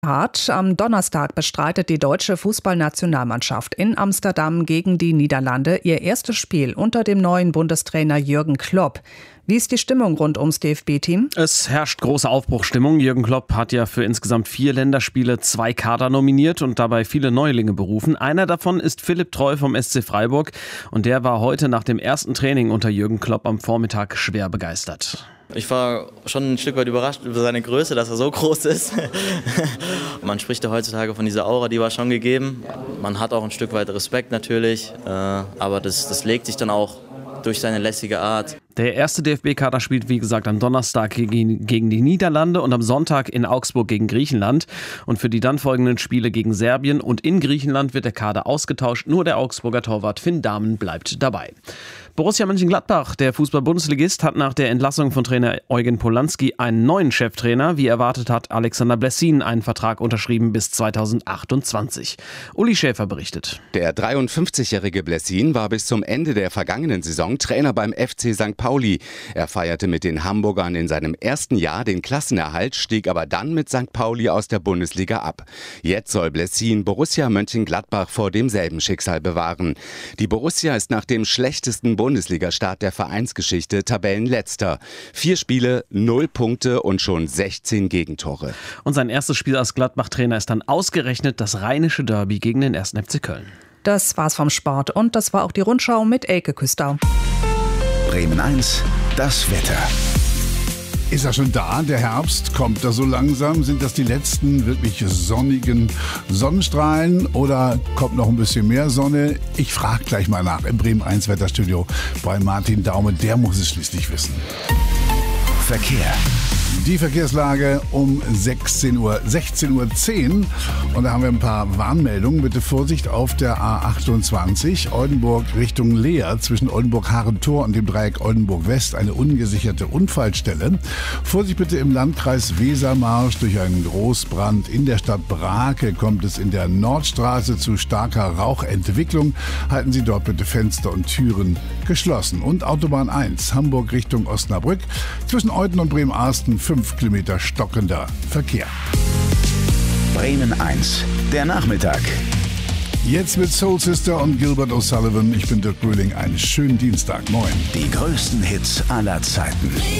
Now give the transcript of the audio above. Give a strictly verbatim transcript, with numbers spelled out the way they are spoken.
Hart. Am Donnerstag bestreitet die deutsche Fußballnationalmannschaft in Amsterdam gegen die Niederlande ihr erstes Spiel unter dem neuen Bundestrainer Jürgen Klopp. Wie ist die Stimmung rund ums D F B-Team? Es herrscht große Aufbruchsstimmung. Jürgen Klopp hat ja für insgesamt vier Länderspiele zwei Kader nominiert und dabei viele Neulinge berufen. Einer davon ist Philipp Treu vom S C Freiburg und der war heute nach dem ersten Training unter Jürgen Klopp am Vormittag schwer begeistert. Ich war schon ein Stück weit überrascht über seine Größe, dass er so groß ist. Man spricht ja heutzutage von dieser Aura, die war schon gegeben. Man hat auch ein Stück weit Respekt natürlich, aber das, das legt sich dann auch durch seine lässige Art. Der erste D F B-Kader spielt, wie gesagt, am Donnerstag gegen, gegen die Niederlande und am Sonntag in Augsburg gegen Griechenland. Und für die dann folgenden Spiele gegen Serbien und in Griechenland wird der Kader ausgetauscht. Nur der Augsburger Torwart Finn Dahmen bleibt dabei. Borussia Mönchengladbach, der Fußball-Bundesligist, hat nach der Entlassung von Trainer Eugen Polanski einen neuen Cheftrainer. Wie erwartet hat Alexander Blessin einen Vertrag unterschrieben bis zweitausendachtundzwanzig. Uli Schäfer berichtet. Der dreiundfünfzigjährige Blessin war bis zum Ende der vergangenen Saison Trainer beim F C Sankt Pauli. Er feierte mit den Hamburgern in seinem ersten Jahr den Klassenerhalt, stieg aber dann mit Sankt Pauli aus der Bundesliga ab. Jetzt soll Blessin Borussia Mönchengladbach vor demselben Schicksal bewahren. Die Borussia ist nach dem schlechtesten Bundesliga-Start der Vereinsgeschichte Tabellenletzter. Vier Spiele, null Punkte und schon sechzehn Gegentore. Und sein erstes Spiel als Gladbach-Trainer ist dann ausgerechnet das rheinische Derby gegen den ersten F C Köln. Das war's vom Sport und das war auch die Rundschau mit Elke Küster. Bremen eins, das Wetter. Ist er schon da? Der Herbst kommt da so langsam? Sind das die letzten wirklich sonnigen Sonnenstrahlen oder kommt noch ein bisschen mehr Sonne? Ich frage gleich mal nach im Bremen eins Wetterstudio bei Martin Daume. Der muss es schließlich wissen. Verkehr. Die Verkehrslage um sechzehn Uhr, sechzehn Uhr zehn. Und da haben wir ein paar Warnmeldungen. Bitte Vorsicht auf der A achtundzwanzig, Oldenburg Richtung Leer, zwischen Oldenburg-Harentor und dem Dreieck Oldenburg-West, eine ungesicherte Unfallstelle. Vorsicht bitte im Landkreis Wesermarsch. Durch einen Großbrand in der Stadt Brake kommt es in der Nordstraße zu starker Rauchentwicklung. Halten Sie dort bitte Fenster und Türen geschlossen. Und Autobahn eins, Hamburg Richtung Osnabrück, zwischen Euten und Bremerhaven, fünf Kilometer stockender Verkehr. Bremen eins, der Nachmittag. Jetzt mit Soul Sister und Gilbert O'Sullivan. Ich bin Dirk Brühling. Einen schönen Dienstag. Moin. Die größten Hits aller Zeiten.